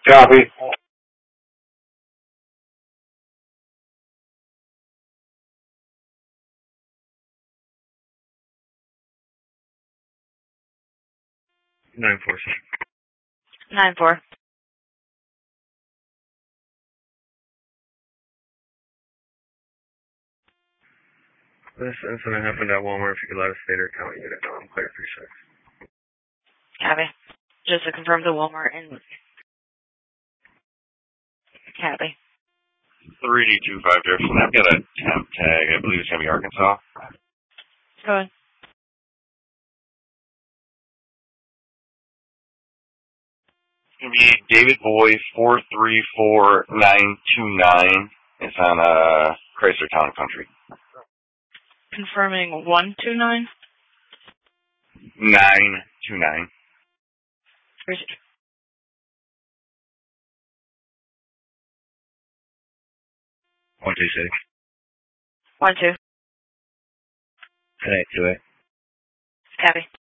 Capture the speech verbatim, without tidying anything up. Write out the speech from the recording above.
Copy. Nine four six. Nine four. This incident happened at Walmart. If you could let us stay there, county unit. I'm clear three six. Copy. Just to confirm the Walmart and Copy. three D two five Jefferson. I've got a temp tag. I believe it's going to be Arkansas. Go ahead. It's going to be David Boy four three four nine two nine. It's on uh, Chrysler Town and Country. Confirming one two nine. nine two nine. One two six. One two. Connect to it. Copy.